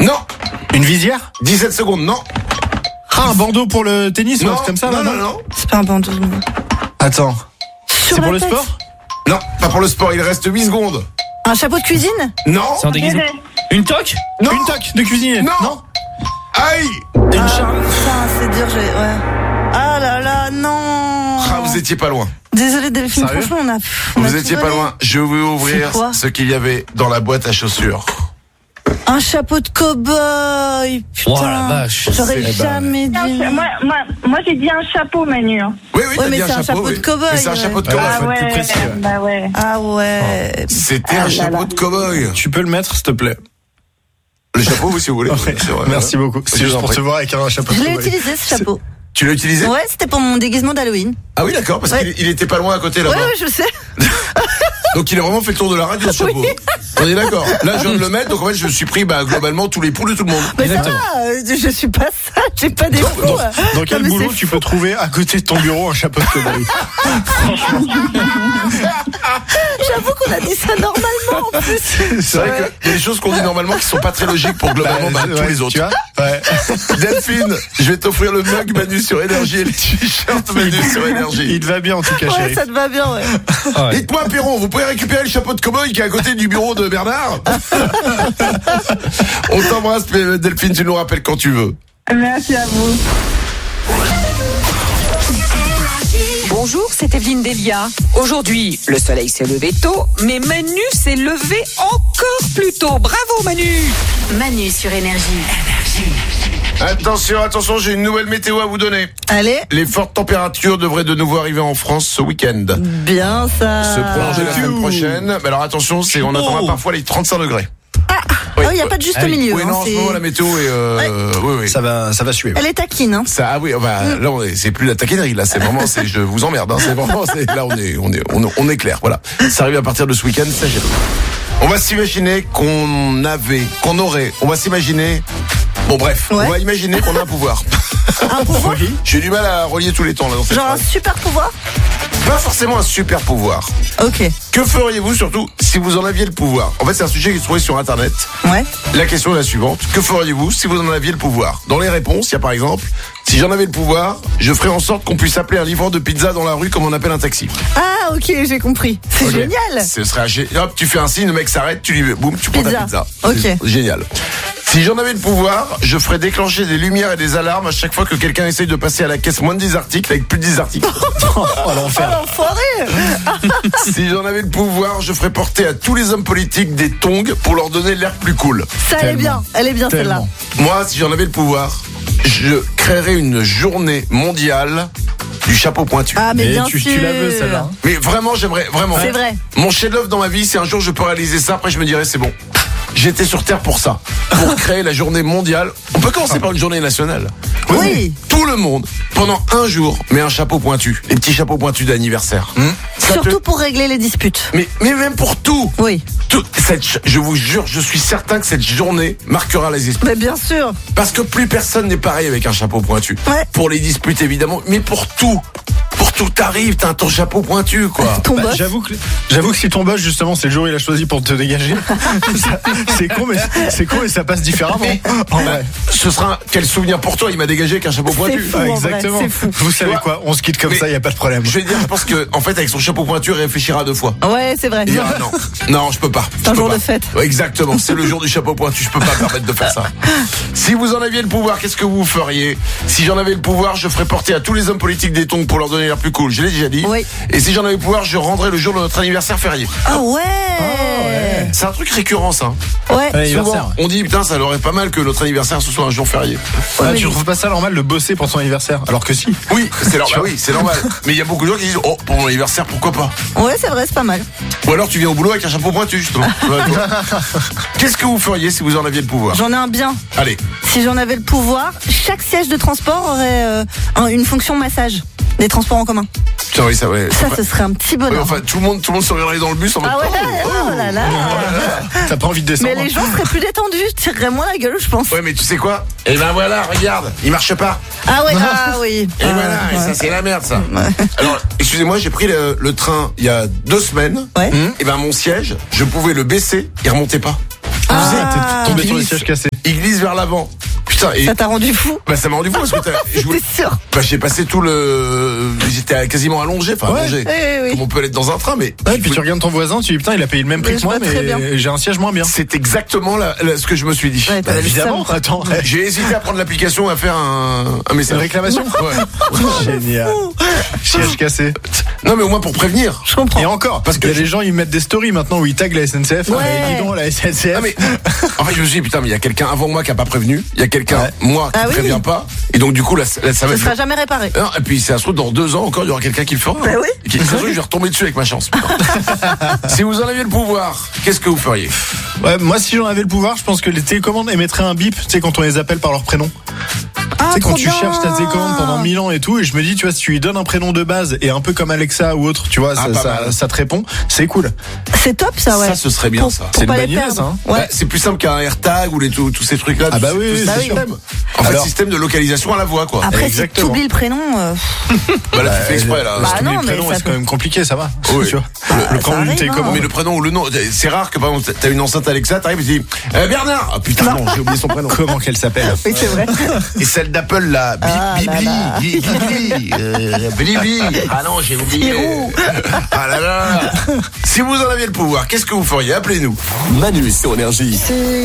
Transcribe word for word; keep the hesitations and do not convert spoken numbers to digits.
Non. Une visière? dix-sept secondes, non. Ah, un bandeau pour le tennis, Non, ou comme ça? non, là, non, non. C'est pas un bandeau. Attends. Sur C'est la pour le tête. sport? Non, pas pour le sport, il reste huit secondes. Un chapeau de cuisine? Non. C'est un déguisement. Une toque? Non. Une toque de cuisinier? Non. Aïe. Une Ah, charge? putain, c'est dur, j'ai... Ouais. Ah là là, non. Ah, vous étiez pas loin. Désolé Delphine, Sérieux franchement, on a... on a Vous tout étiez pas donné. loin. Je vais ouvrir C'est quoi ce qu'il y avait dans la boîte à chaussures. Un chapeau de cow-boy. Putain. Oh la vache. J'aurais C'est- jamais dit. Moi, moi, moi j'ai dit un chapeau, Manu. Oui, oui, Ouais, t'as mais dit un c'est un chapeau. chapeau oui. de cow-boy, Mais c'est un ouais. chapeau de Ouais, cow-boy. Ah faut être ouais, plus précis, ouais. bah ouais. Ah ouais. C'était Ah un là chapeau là. de cow-boy. Tu peux le mettre, s'il te plaît? Le chapeau, oui, si vous voulez. Ouais. C'est vrai. Merci beaucoup. Je C'est vous juste en pour prie. te voir avec un chapeau. Je de l'ai cow-boy. utilisé ce chapeau. Tu l'as utilisé? Ouais, c'était pour mon déguisement d'Halloween. Ah oui, d'accord, parce Ouais. qu'il il était pas loin à côté là-bas. Ouais, ouais, je sais. Donc il a vraiment fait le tour de la radio, ce chapeau. On est d'accord. Là, je viens de le mettre, donc en fait, je me suis pris bah, globalement tous les poules de tout le monde. Mais ça Exactement. va, euh, je suis pas ça, j'ai pas des fous. Dans, dans quel Non, mais boulot c'est tu peux trouver à côté de ton bureau un chapeau de cow-boy? J'avoue qu'on a dit ça normalement en plus. C'est vrai qu'il y a des choses qu'on dit normalement qui sont pas très logiques pour globalement bah, tous ouais, les autres. Tu vois? Ouais. Delphine, je vais t'offrir le mug Manu sur Énergie et le t-shirt Manu sur Énergie. Il te va bien en tout cas, Ouais, chérie. ça te va bien, ouais. Ouais. Dites-moi, Perron, vous pouvez récupérer le chapeau de cow-boy qui est à côté du bureau de Bernard? On t'embrasse, Delphine, tu nous rappelles quand tu veux. Merci à vous. Bonjour, c'est Evelyne Delia. Aujourd'hui, le soleil s'est levé tôt, mais Manu s'est levé encore plus tôt. Bravo Manu! Manu sur Énergie. Attention, attention, j'ai une nouvelle météo à vous donner. Allez, Les fortes températures devraient de nouveau arriver en France ce week-end. bien ça. Se prolonger la semaine Ouh. prochaine. Mais alors attention, c'est, on attendra Oh. parfois les trente-cinq degrés. Oh, il n'y a pas de juste Ah oui. milieu. Oui, hein, non, en ce c'est- moment, la météo est, euh, oui, oui. Ça va, ça va suer. Elle est taquine, hein. Ça, ah oui, bah, là, on est, c'est plus la taquinerie, là, c'est vraiment, c'est, je vous emmerde, hein, c'est vraiment, c'est, là, on est, on est, on, on est clair, voilà. Ça arrive à partir de ce week-end, sachez-le. On va s'imaginer qu'on avait, qu'on aurait, on va s'imaginer, bon, bref, Ouais. on va imaginer qu'on a un pouvoir. Un pouvoir. J'ai du mal à relier tous les temps, là, dans cette Genre un phrase. super pouvoir. Pas forcément un super pouvoir. Ok. Que feriez-vous surtout si vous en aviez le pouvoir? En fait, c'est un sujet qui est trouvé sur Internet. Ouais. La question est la suivante. Que feriez-vous si vous en aviez le pouvoir? Dans les réponses, il y a par exemple, si j'en avais le pouvoir, je ferais en sorte qu'on puisse appeler un livreur de pizza dans la rue comme on appelle un taxi. Ah, ok, j'ai compris. C'est Ok. génial. Ce serait gé- hop, tu fais un signe, le mec s'arrête, tu lui boum, tu prends ta Pizza. pizza. Ok. C'est génial. Si j'en avais le pouvoir, je ferais déclencher des lumières et des alarmes à chaque fois que quelqu'un essaye de passer à la caisse moins de dix articles avec plus de dix articles. Oh Oh l'enfer. l'enfoiré. Si j'en avais le pouvoir, je ferais porter à tous les hommes politiques des tongs pour leur donner l'air plus cool. Ça, elle est Tellement. bien. Elle est bien celle-là. Tellement. Moi, si j'en avais le pouvoir, je créerais une journée mondiale du chapeau pointu. Ah, mais Et bien tu, sûr. tu la veux celle-là. hein. Mais vraiment, j'aimerais, vraiment. C'est vrai. Mon chef-d'œuvre dans ma vie, si un jour je peux réaliser ça, après je me dirais c'est bon. J'étais sur Terre pour ça, pour créer la journée mondiale. On peut commencer par une journée nationale. Oui. Tout le monde, pendant un jour, met un chapeau pointu. Les petits chapeaux pointus d'anniversaire. Ça te- Surtout pour régler les disputes. Mais, mais même pour tout. Oui. Tout- cette, ch- je vous jure, je suis certain que cette journée marquera les esprits. Mais bien sûr. Parce que plus personne n'est pareil avec un chapeau pointu. Ouais. Pour les disputes évidemment, mais pour tout. Pour tout t'arrive, t'as ton chapeau pointu quoi. Ton Bah, boss. j'avoue que j'avoue que si ton boss justement c'est le jour où il a choisi pour te dégager, ça- c'est con mais c'est con et ça passe différemment. En vrai. Ce sera un- quel souvenir pour toi, il m'a dégagé avec un chapeau C'est pointu. fou. Ah, en vrai, exactement. c'est fou. Vous savez Tu vois, quoi? On se quitte comme mais- ça, il y a pas de problème. Je vais dire, je pense que en fait avec son chapeau pointu, il réfléchira deux fois. Ouais, c'est vrai. Il dira non, non, je peux pas. C'est un Je peux jour pas. de fête. Ouais, exactement, c'est le jour du chapeau pointu, je peux pas me permettre de faire ça. Si vous en aviez le pouvoir, qu'est-ce que vous feriez? Si j'en avais le pouvoir, je ferais porter à tous les hommes politiques des tongs pour leur donner l'air plus cool. Je l'ai déjà dit. Oui. Et si j'en avais le pouvoir, je rendrais le jour de notre anniversaire férié. Ah ouais. C'est un truc récurrent ça. Ouais. Anniversaire. Souvent, on dit putain, ça leur est pas mal que notre anniversaire ce soit un jour férié. Ah, tu trouves pas ça normal de bosser pour son anniversaire? Alors que si. Oui, c'est normal. Bah oui, c'est normal. Mais il y a beaucoup de gens qui disent oh pour mon anniversaire pourquoi pas. Ouais, c'est vrai, c'est pas mal. Ou alors tu viens au boulot avec un chapeau pointu justement. Ouais, toi. Qu'est-ce que vous feriez si vous en aviez le pouvoir? J'en ai un bien. Allez. Si j'en avais le pouvoir, chaque siège de transport aurait euh, un- une fonction massage des transports en commun. Tiens, oui, ça ouais. Ça, Enfin, ce serait un petit ouais, bonheur. enfin tout le monde tout le monde se regarderait dans le bus en mode Ah ouais, oh, oh là là. T'as pas envie de descendre? Mais les gens seraient plus détendus, tireraient moins la gueule, je pense. Ouais, mais tu sais quoi? Et ben voilà, regarde, il marche pas. Ah ouais, ah oui. Et Ah, voilà, et ça ouais. c'est la merde ça. Alors, excusez-moi, j'ai pris le, le train il y a deux semaines. Ouais. Et ben mon siège, je pouvais le baisser, il remontait pas. Ah Ah, T'es tombé sur les glisse. sièges cassés. Il glisse vers l'avant. Putain, et Ça t'a rendu fou? bah ça m'a rendu fou parce que t'as, je voulais- T'es sûr? bah j'ai passé tout le, j'étais quasiment allongé, enfin Ouais. allongé, Oui, oui, oui. comme on peut l'être dans un train, mais Ouais, puis tu regardes ton voisin, tu dis putain, il a payé le même prix Mais que je moi, vois très bien. mais j'ai un siège moins bien. c'est exactement la- la- ce que je me suis dit. Ouais, t'avais le Évidemment, seum. attends. ouais. J'ai hésité à prendre l'application et à faire un, un message. Une réclamation Ouais. Génial. Siège cassé. Non mais au moins pour prévenir. Je comprends. Et encore, parce que qu'il y a je- des gens, ils mettent des stories maintenant où ils taguent la S N C F. Ouais. Ah, dis donc, la S N C F. Ah mais en fait je me suis dit putain mais il y a quelqu'un avant moi qui a pas prévenu, il y a quelqu'un Ouais. moi qui Ah oui, prévient oui. pas et donc du coup là, là, ça va Ce être- sera jamais réparé. Non, et puis c'est un truc dans deux ans encore il y aura quelqu'un qui le fera. Bah oui. Et qui, ça se trouve, je vais retomber dessus avec ma chance. putain. Si vous en aviez le pouvoir, qu'est-ce que vous feriez? Ouais, moi, si j'en avais le pouvoir, je pense que les télécommandes émettraient un bip, tu sais, quand on les appelle par leur prénom. Ah, Tu sais, quand trop tu bien. cherches ta télécommande pendant mille ans et tout, et je me dis, tu vois, si tu lui donnes un prénom de base et un peu comme Alexa ou autre, tu vois, Ah, ça, pas ça, mal. ça te répond, c'est cool. C'est top ça, ouais. Ça, ce serait bien, Pour- ça. pour C'est une pas les bonne idée, perdre. ça, hein. Ouais. Bah, c'est plus simple qu'un AirTag ou les, tous, tous ces trucs-là. Ah tout- bah tout oui, ce oui, c'est système. sûr. En fait, Alors- système de localisation à la voix, quoi. Après, Exactement. si t'oublies le prénom, euh, Bah là, tu fais exprès, là. Bah, Si tu non, mets le mais prénom, ça c'est peut- quand même compliqué, ça va. Oui. Tu vois. Bah, le ça prénom d'une arrive, télécommande. Mais le prénom ou le nom, c'est rare que par exemple t'as une enceinte Alexa, t'arrives et tu dis eh, Bernard. Ah putain non, j'ai oublié son prénom. Comment qu'elle s'appelle? oui, c'est vrai. Et celle d'Apple là, Bi- Ah, là, Bibli, là. Bi- Bibli, euh, Blibli. Ah non, j'ai oublié. Spirou. Ah là là. Si vous en aviez le pouvoir, qu'est-ce que vous feriez? Appelez-nous. Manu sur Énergie.